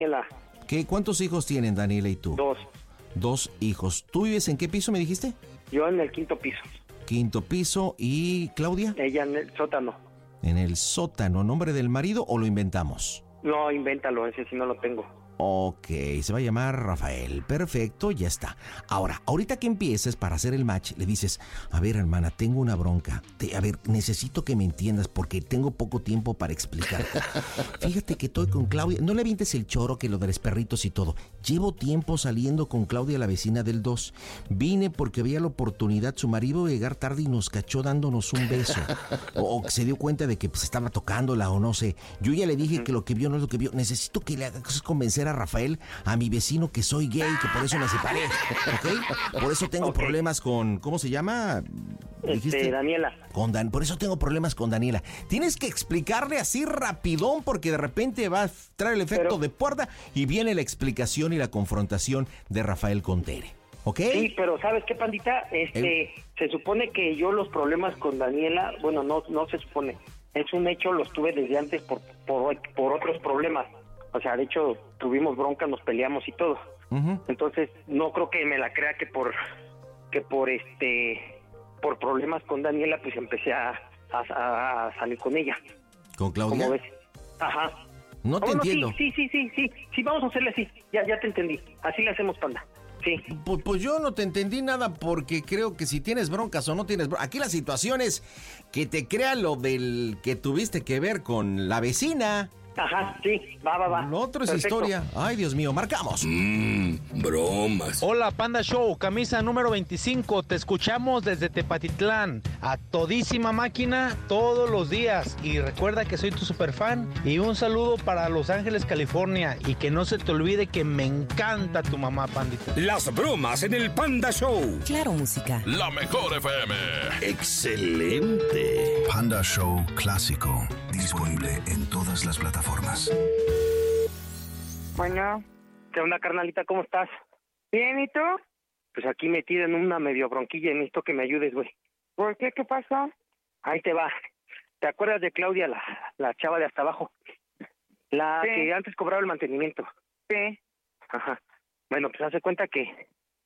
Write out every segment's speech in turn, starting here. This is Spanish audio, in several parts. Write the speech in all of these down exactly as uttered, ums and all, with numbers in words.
Daniela. ¿Qué, ¿Cuántos hijos tienen Daniela y tú? Dos. Dos hijos. ¿Tú vives en qué piso me dijiste? Yo en el quinto piso. Quinto piso. ¿Y Claudia? Ella en el sótano. En el sótano. ¿Nombre del marido o lo inventamos? No, invéntalo, ese sí no lo tengo. Ok, se va a llamar Rafael. Perfecto, ya está. Ahora, ahorita que empieces para hacer el match, le dices, a ver, hermana, tengo una bronca. Te, a ver, necesito que me entiendas porque tengo poco tiempo para explicarte. Fíjate que estoy con Claudia. No le avientes el choro que lo de los perritos y todo. Llevo tiempo saliendo con Claudia, la vecina del dos. Vine porque veía la oportunidad. Su marido de llegar tarde y nos cachó dándonos un beso. O, o se dio cuenta de que pues, estaba tocándola o no sé. Yo ya le dije que lo que vio no es lo que vio. Necesito que le hagas convencer a Rafael, a mi vecino, que soy gay, que por eso me separé, ¿ok? Por eso tengo okay. problemas con, ¿cómo se llama? Este, Daniela. Con Dan, por eso tengo problemas con Daniela. Tienes que explicarle así rapidón, porque de repente va a traer el efecto Pero, de puerta y viene la explicación y la confrontación de Rafael con Tere, ¿ok? Sí, pero ¿sabes qué, pandita? Este, el... se supone que yo los problemas con Daniela, bueno, no, no se supone, es un hecho, los tuve desde antes por, por, por otros problemas. O sea, de hecho, tuvimos bronca, nos peleamos y todo. Uh-huh. Entonces, no creo que me la crea que por que por este por problemas con Daniela, pues empecé a, a, a salir con ella. ¿Con Claudia? ¿Cómo ves? Ajá. No te oh, no, entiendo. Sí, sí, sí, sí, sí, sí, vamos a hacerle así. Ya, ya te entendí. Así le hacemos, panda. Sí. Pues, pues yo no te entendí nada porque creo que si tienes broncas o no tienes broncas. Aquí la situación es que te crea lo del que tuviste que ver con la vecina. Ajá, sí, va, va, va. Lo otro es Perfecto. historia. Ay, Dios mío, marcamos. Mmm, bromas. Hola, Panda Show, camisa número veinticinco. Te escuchamos desde Tepatitlán. A todísima máquina, todos los días. Y recuerda que soy tu superfan. Y un saludo para Los Ángeles, California. Y que no se te olvide que me encanta tu mamá, Pandita. Las bromas en el Panda Show. Claro, música. La mejor F M. Excelente. Panda Show Clásico. Disponible en todas las plataformas. Bueno. ¿Qué onda, carnalita? ¿Cómo estás? Bien, ¿y tú? Pues aquí metida en una medio bronquilla y necesito que me ayudes, güey. ¿Por qué? ¿Qué pasó? Ahí te va. ¿Te acuerdas de Claudia, la, la chava de hasta abajo? La sí. que antes cobraba el mantenimiento. Sí. Ajá. Bueno, pues hace cuenta que,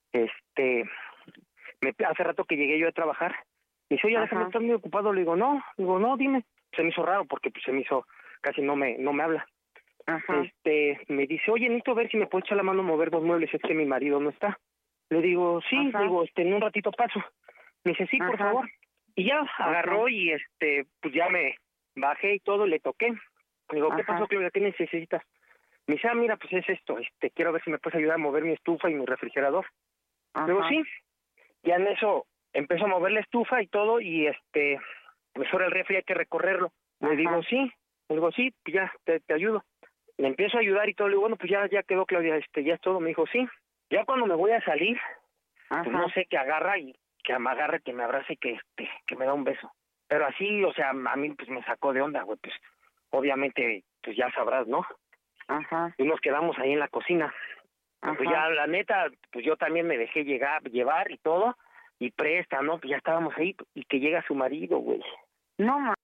este, me, hace rato que llegué yo a trabajar. Me dice, oye, déjame, estás muy ocupado. Le digo, no, le digo, no, dime. Se me hizo raro porque pues se me hizo, casi no me, no me habla. Ajá. Este, me dice, oye, necesito ver si me puedes echar la mano a mover dos muebles, es que mi marido no está. Le digo, sí, Ajá. digo, este, en un ratito paso. Me dice, sí, por Ajá. favor. Y ya agarró Ajá. y este, pues ya me bajé y todo, le toqué. Le digo, ¿qué Ajá. pasó, Claudia? ¿Qué necesitas? Me dice, ah, mira, pues es esto, este, quiero ver si me puedes ayudar a mover mi estufa y mi refrigerador. Ajá. Le digo, sí. Ya en eso empezó a mover la estufa y todo y este, pues ahora el refri hay que recorrerlo. Le Ajá. digo, sí. Le digo, sí, pues ya, te, te ayudo. Le empiezo a ayudar y todo. Le digo, bueno, pues ya, ya quedó, Claudia, este, ya es todo. Me dijo, sí. Ya cuando me voy a salir, Ajá. pues no sé, que agarra y que me agarre, que me abrace y que, este, que me da un beso. Pero así, o sea, a mí pues me sacó de onda, güey, pues obviamente, pues ya sabrás, ¿no? Ajá. Y nos quedamos ahí en la cocina. Ajá. Pues ya, la neta, pues yo también me dejé llegar, llevar y todo, y presta, ¿no? Pues ya estábamos ahí, y que llega su marido, güey. No, ma...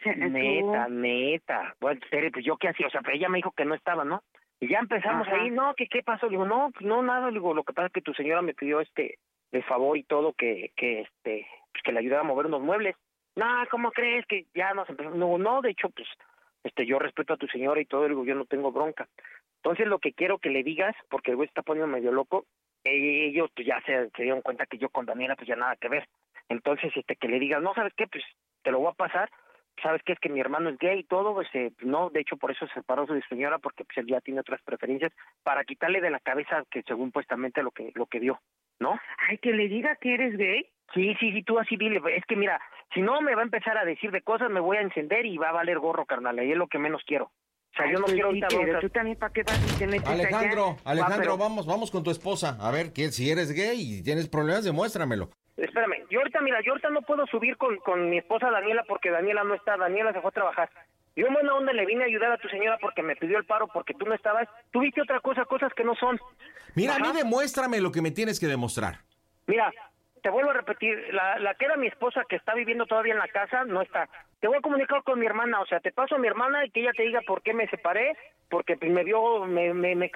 Neta, neta. Bueno, Tere, pues yo qué hacía, o sea, pero ella me dijo que no estaba, ¿no? Y ya empezamos Ajá. ahí, no, que qué pasó, le digo, no, pues no, nada, le digo, lo que pasa es que tu señora me pidió este, de favor y todo, que, que este, pues que le ayudara a mover unos muebles. No, ¿cómo crees que ya nos empezó? No, no, de hecho, pues, este, yo respeto a tu señora y todo, le digo, yo no tengo bronca. Entonces lo que quiero que le digas, porque el güey está poniendo medio loco, ellos pues ya se, se dieron cuenta que yo con Daniela pues ya nada que ver. Entonces, este, que le digas, no, ¿sabes qué? Pues te lo voy a pasar. ¿Sabes qué? Es que mi hermano es gay y todo, pues eh, no, de hecho por eso se separó su señora, porque pues él ya tiene otras preferencias, para quitarle de la cabeza que según puestamente lo que lo que vio, ¿no? Ay, que le diga que eres gay. Sí, sí, sí, tú así dile, es que mira, si no me va a empezar a decir de cosas, me voy a encender y va a valer gorro, carnal, y es lo que menos quiero. O sea, Ay, yo no pues quiero sí, ahorita pero broncas. tú también, ¿para qué vas y te metes Alejandro, allá? Alejandro, Va, pero- vamos, vamos con tu esposa. A ver, que si eres gay y tienes problemas, demuéstramelo. Espérame, yo ahorita, mira, yo ahorita no puedo subir con, con mi esposa Daniela porque Daniela no está, Daniela se fue a trabajar. Yo en buena onda le vine a ayudar a tu señora porque me pidió el paro porque tú no estabas. Tú viste otra cosa, cosas que no son. Mira, a Ajá. mí demuéstrame lo que me tienes que demostrar. Mira, te vuelvo a repetir, la, la que era mi esposa que está viviendo todavía en la casa, no está. Te voy a comunicar con mi hermana, o sea, te paso a mi hermana y que ella te diga por qué me separé, porque pues, me vio, me, me, me